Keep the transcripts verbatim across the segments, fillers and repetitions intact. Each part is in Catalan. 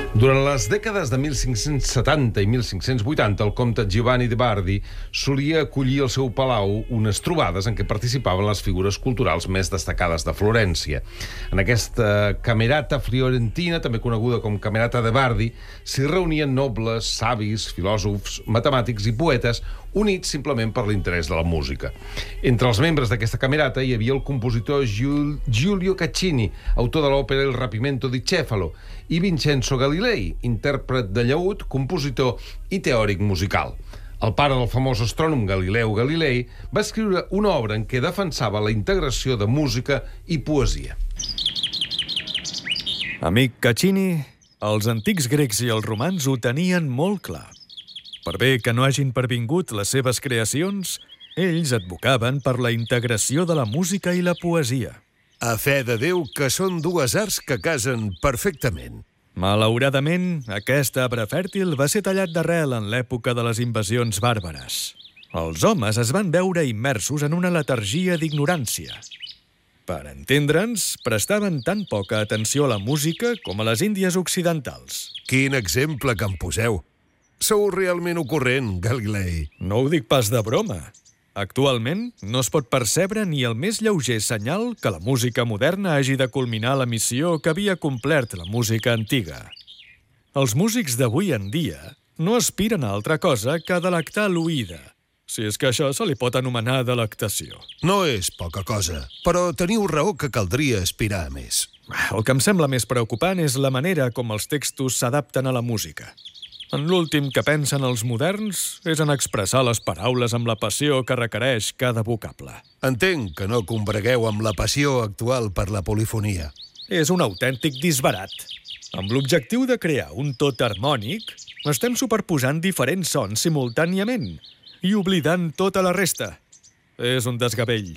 Durant les dècades de mil cinc-cents setanta i mil cinc-cents vuitanta, el comte Giovanni de Bardi solia acollir al seu palau unes trobades en què participaven les figures culturals més destacades de Florència. En aquesta camerata fiorentina, també coneguda com Camerata de Bardi, s'hi reunien nobles, savis, filòsofs, matemàtics i poetes units simplement per l'interès de la música. Entre els membres d'aquesta camerata hi havia el compositor Giulio Caccini, autor de l'òpera El rapimento di Cefalo, i Vincenzo Galilei, intèrpret de llaüt, compositor i teòric musical. El pare del famós astrònom Galileu Galilei va escriure una obra en què defensava la integració de música i poesia. Amic Caccini, els antics grecs i els romans ho tenien molt clar. Per bé que no hagin pervingut les seves creacions, ells advocaven per la integració de la música i la poesia. A fe de Déu que són dues arts que casen perfectament. Malauradament, aquest arbre fèrtil va ser tallat d'arrel en l'època de les invasions bàrbares. Els homes es van veure immersos en una letargia d'ignorància. Per entendre'ns, prestaven tan poca atenció a la música com a les Índies occidentals. Quin exemple que em poseu. Sou realment ocorrent, Galilei. No ho dic pas de broma. Actualment, no es pot percebre ni el més lleuger senyal que la música moderna hagi de culminar la missió que havia complert la música antiga. Els músics d'avui en dia no aspiren a altra cosa que a delectar l'oïda, si és que això se li pot anomenar delectació. No és poca cosa, però teniu raó que caldria aspirar a més. El que em sembla més preocupant és la manera com els textos s'adapten a la música. En l'últim que pensen els moderns és en expressar les paraules amb la passió que requereix cada vocable. Entenc que no combregueu amb la passió actual per la polifonia. És un autèntic disbarat. Amb l'objectiu de crear un tot harmònic, estem superposant diferents sons simultàniament i oblidant tota la resta. És un desgavell.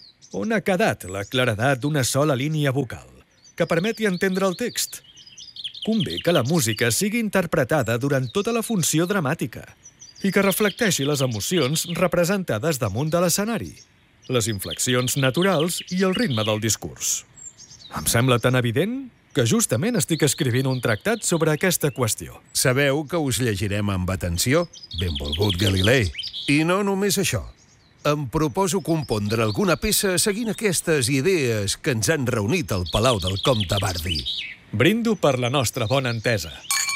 On ha quedat la claredat d'una sola línia vocal que permeti entendre el text? Convé que la música sigui interpretada durant tota la funció dramàtica i que reflecteixi les emocions representades damunt de l'escenari, les inflexions naturals i el ritme del discurs. Em sembla tan evident que justament estic escrivint un tractat sobre aquesta qüestió. Sabeu que us llegirem amb atenció? Benvolgut Galilei. I no només això. Em proposo compondre alguna peça seguint aquestes idees que ens han reunit al Palau del Comte Bardi. Brindo per la nostra bona entesa.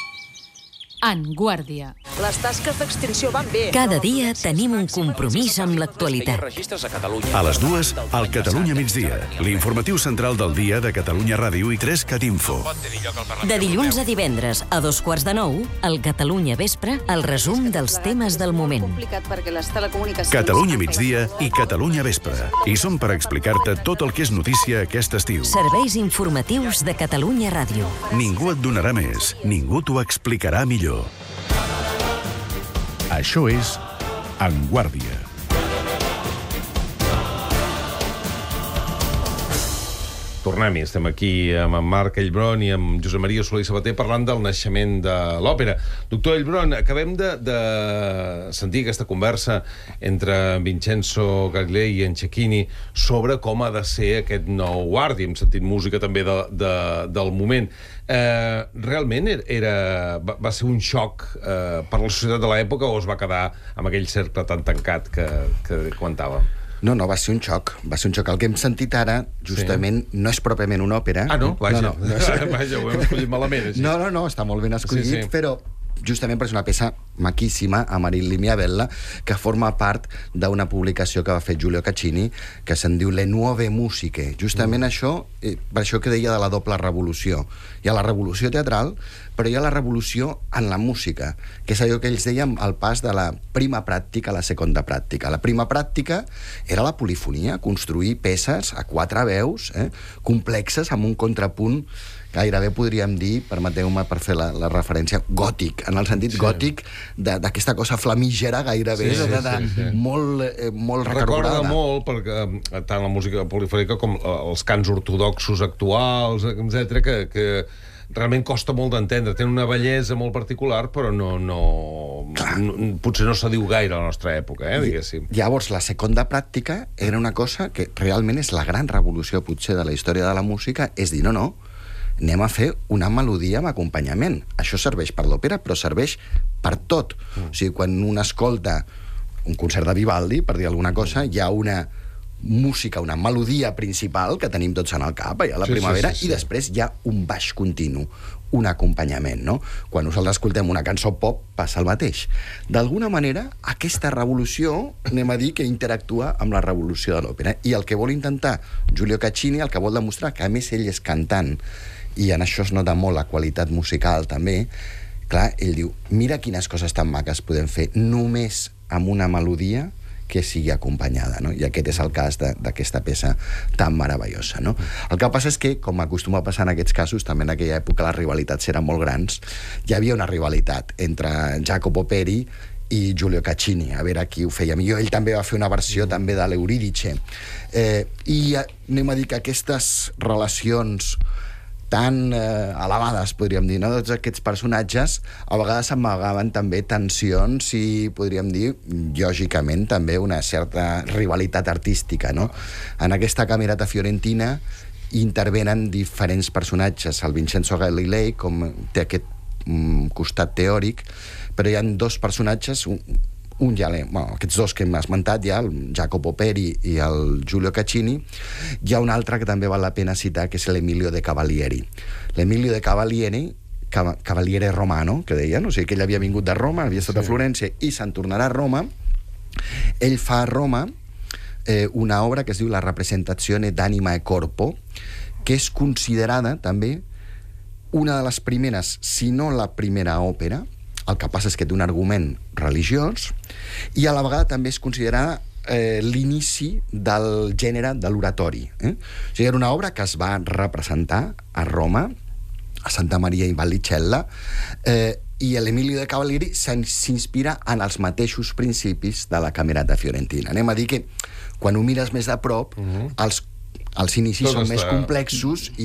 En Guàrdia. Les tasques d'extinció van bé. Cada dia tenim un compromís amb l'actualitat. A les dues, al Catalunya migdia. L'informatiu central del dia de Catalunya Ràdio i tres Cat Info. De dilluns a divendres, a dos quarts de nou, al Catalunya Vespre, el resum dels temes del moment. Catalunya migdia i Catalunya Vespre. I som per explicar-te tot el que és notícia aquest estiu. Serveis informatius de Catalunya Ràdio. Ningú et donarà més, ningú t'ho explicarà millor. Això és En Guàrdia. Tornem-hi, estem aquí amb en Marc Ellbron i amb Josep Maria Soler i Sabater parlant del naixement de l'òpera. Doctor Ellbron, acabem de, de sentir aquesta conversa entre Vincenzo Galilei i en Cecchini sobre com ha de ser aquest nou Guàrdia. Hem sentit música també de, de, del moment. Eh, realment era, va, va ser un xoc eh, per la societat de l'època o es va quedar amb aquell cercle tan tancat que, que comentàvem? No, no, va ser un xoc. Va ser un xoc. El que hem sentit ara, justament, sí. No és pròpiament una òpera. Ah, no? Vaja, no, no, no és... Vaja, ho hem escollit malament, així. No, no, no, està molt ben escollit, sí, sí. Però justament per ser una peça maquíssima, Amarillo Mia Bella, que forma part d'una publicació que va fer Giulio Caccini, que se'n diu Le Nuove Musiche. Justament mm. això, eh, per això que deia de la doble revolució. Hi ha la revolució teatral, però hi ha la revolució en la música, que és allò que ells deien el pas de la prima pràctica a la segona pràctica. La prima pràctica era la polifonia, construir peces a quatre veus, eh, complexes, amb un contrapunt gairebé podríem dir, permeteu-me per fer la, la referència, gòtic, en el sentit sí. gòtic d'aquesta cosa flamígera gairebé, sí, sí, de, de, sí, sí. molt, eh, molt recargorada. Recorda molt, perquè tant la música polifònica com els cants ortodoxos actuals, etcètera, que, que realment costa molt d'entendre. Tenen una bellesa molt particular, però no, no, no potser no se diu gaire a la nostra època, eh, diguéssim. Llavors, la segona pràctica era una cosa que realment és la gran revolució, potser, de la història de la música, és dir, no, no, anem a fer una melodia amb acompanyament. Això serveix per l'òpera, però serveix per tot. Mm. O sigui, quan un escolta un concert de Vivaldi, per dir alguna cosa, hi ha una música, una melodia principal que tenim tots en el cap, allà a la sí, primavera, sí, sí, sí. I després hi ha un baix continu, un acompanyament, no? Quan nosaltres escoltem una cançó pop, passa el mateix. D'alguna manera, aquesta revolució, anem a dir, que interactua amb la revolució de l'òpera. I el que vol intentar Giulio Caccini, el que vol demostrar, que a més ell és cantant, i en això es nota molt la qualitat musical també, clar, ell diu, mira quines coses tan maques podem fer només amb una melodia que sigui acompanyada, no? I aquest és el cas d'aquesta peça tan meravellosa, no? El que passa és que, com acostuma a passar en aquests casos, també en aquella època les rivalitats eren molt grans. Hi havia una rivalitat entre Jacopo Peri i Giulio Caccini, a veure qui ho feia millor. Ell també va fer una versió també de l'Euridice. Eh, I anem a dir que aquestes relacions tan eh, elevades, podríem dir, no? Tots aquests personatges a vegades amagaven també tensions i, podríem dir, lògicament també una certa rivalitat artística, no? En aquesta Camerata Fiorentina intervenen diferents personatges. El Vincenzo Galilei, com té aquest mm, costat teòric, però hi ha dos personatges, un, un ja bueno, aquests dos que hem esmentat ja, el Jacopo Peri i el Giulio Caccini. Hi ha un altre que també val la pena citar, que és l'Emilio de Cavalieri. L'Emilio de Cavalieri, Cavaliere romano, que deien, o sigui, que ell havia vingut de Roma, havia estat sí. a Florència i se'n tornarà a Roma. Ell fa a Roma eh, una obra que es diu La Rappresentazione d'Anima e Corpo, que és considerada també una de les primeres, si no la primera òpera. El que passa és que té un argument religiós i a la vegada també es considera eh, l'inici del gènere de l'oratori. Eh? O sigui, era una obra que es va representar a Roma, a Santa Maria in Vallicella, eh, i l'Emilio de Cavalieri s'inspira en els mateixos principis de la Camerata Fiorentina. Anem a dir que quan ho mires més de prop, uh-huh. els, els inicis Tot són està... més complexos i